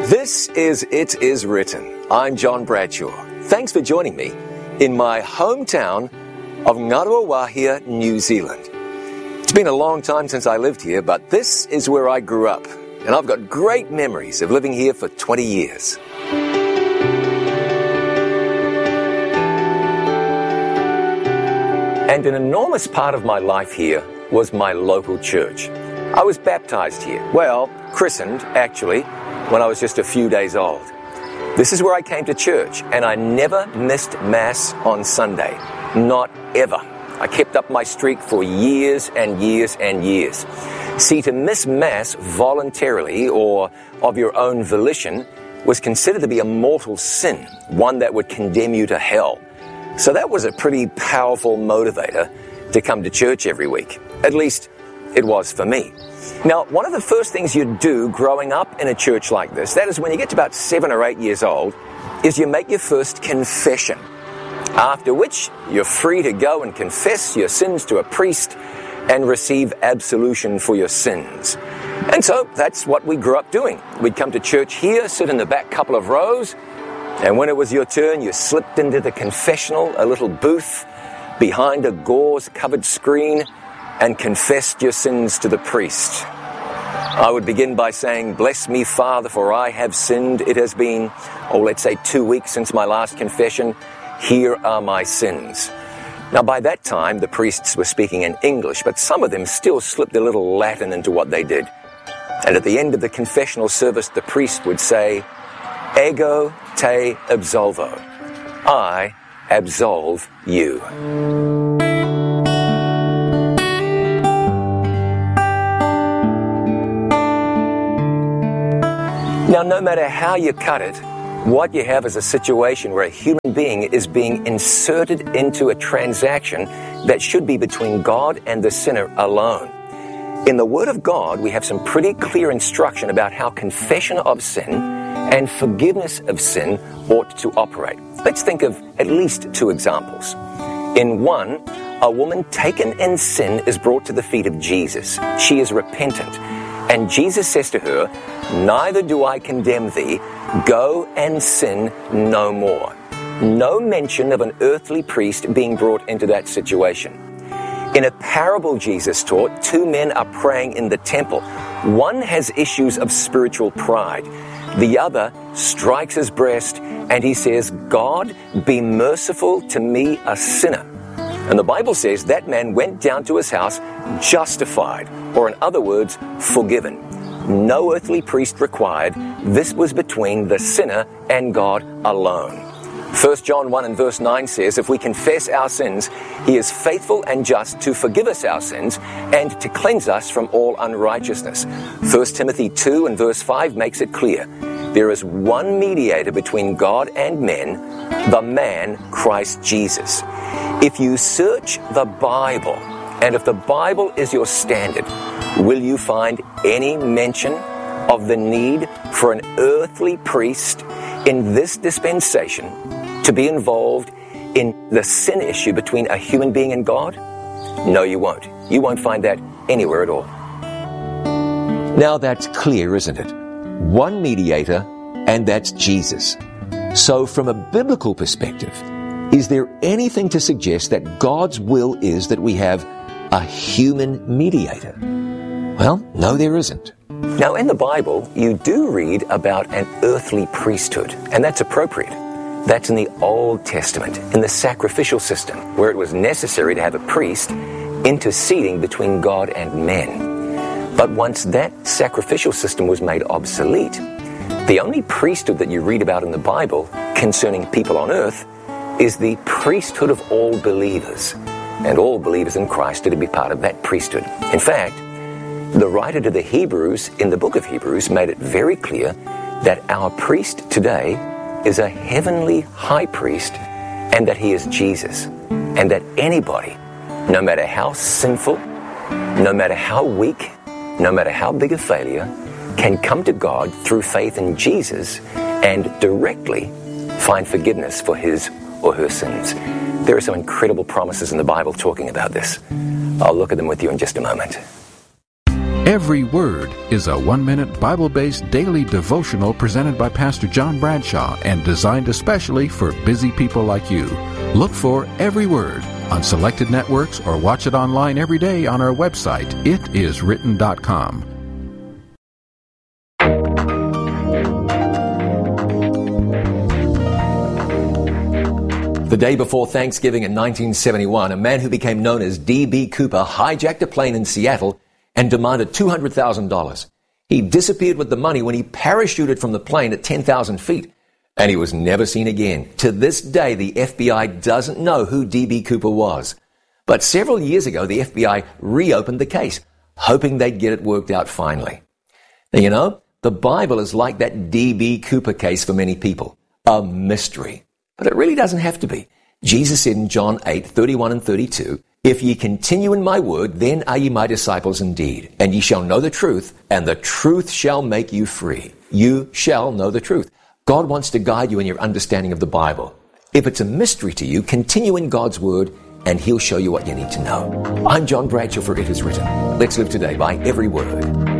This is It Is Written. I'm John Bradshaw. Thanks for joining me in my hometown of Ngaruawahia, New Zealand. It's been a long time since I lived here, but this is where I grew up, and I've got great memories of living here for 20 years. And an enormous part of my life here was my local church. I was baptized here. Well, christened, actually, when I was just a few days old. This is where I came to church, and I never missed Mass on Sunday. Not ever. I kept up my streak for years and years and years. See, to miss Mass voluntarily or of your own volition was considered to be a mortal sin, one that would condemn you to hell. So that was a pretty powerful motivator to come to church every week. At least, it was for me. Now, one of the first things you do growing up in a church like this, that is when you get to about 7 or 8 years old, is you make your first confession. After which, you're free to go and confess your sins to a priest and receive absolution for your sins. And so, that's what we grew up doing. We'd come to church here, sit in the back couple of rows, and when it was your turn, you slipped into the confessional, a little booth behind a gauze-covered screen, and confessed your sins to the priest. I would begin by saying, "Bless me, Father, for I have sinned. It has been, let's say 2 weeks since my last confession. Here are my sins." Now, by that time, the priests were speaking in English, but some of them still slipped a little Latin into what they did. And at the end of the confessional service, the priest would say, "Ego te absolvo." I absolve you. Now, no matter how you cut it, what you have is a situation where a human being is being inserted into a transaction that should be between God and the sinner alone. In the Word of God, we have some pretty clear instruction about how confession of sin and forgiveness of sin ought to operate. Let's think of at least 2 examples. In one, a woman taken in sin is brought to the feet of Jesus. She is repentant. And Jesus says to her, "Neither do I condemn thee. Go and sin no more." No mention of an earthly priest being brought into that situation. In a parable Jesus taught, 2 men are praying in the temple. One has issues of spiritual pride. The other strikes his breast and he says, "God, be merciful to me, a sinner." And the Bible says that man went down to his house justified, or in other words, forgiven. No earthly priest required. This was between the sinner and God alone. 1 John 1 and verse 9 says, if we confess our sins, he is faithful and just to forgive us our sins and to cleanse us from all unrighteousness. 1 Timothy 2 and verse 5 makes it clear. There is one mediator between God and men, the man Christ Jesus. If you search the Bible, and if the Bible is your standard, will you find any mention of the need for an earthly priest in this dispensation to be involved in the sin issue between a human being and God? No, you won't. You won't find that anywhere at all. Now that's clear, isn't it? One mediator, and that's Jesus. So from a biblical perspective, is there anything to suggest that God's will is that we have a human mediator? Well, no, there isn't. Now, in the Bible, you do read about an earthly priesthood, and that's appropriate. That's in the Old Testament, in the sacrificial system, where it was necessary to have a priest interceding between God and men. But once that sacrificial system was made obsolete, the only priesthood that you read about in the Bible concerning people on earth is the priesthood of all believers. And all believers in Christ are to be part of that priesthood. In fact, the writer to the Hebrews in the book of Hebrews made it very clear that our priest today is a heavenly high priest and that he is Jesus. And that anybody, no matter how sinful, no matter how weak, no matter how big a failure, can come to God through faith in Jesus and directly find forgiveness for his or her sins. There are some incredible promises in the Bible talking about this. I'll look at them with you in just a moment. Every Word is a 1-minute Bible-based daily devotional presented by Pastor John Bradshaw and designed especially for busy people like you. Look for Every Word on selected networks or watch it online every day on our website, itiswritten.com. The day before Thanksgiving in 1971, a man who became known as D.B. Cooper hijacked a plane in Seattle and demanded $200,000. He disappeared with the money when he parachuted from the plane at 10,000 feet, and he was never seen again. To this day, the FBI doesn't know who D.B. Cooper was. But several years ago, the FBI reopened the case, hoping they'd get it worked out finally. Now, you know, the Bible is like that D.B. Cooper case for many people, a mystery. But it really doesn't have to be. Jesus said in John 8:31 and 32, "If ye continue in my word, then are ye my disciples indeed, and ye shall know the truth, and the truth shall make you free." You shall know the truth. God wants to guide you in your understanding of the Bible. If it's a mystery to you, continue in God's word, and He'll show you what you need to know. I'm John Bradshaw for It Is Written. Let's live today by every word.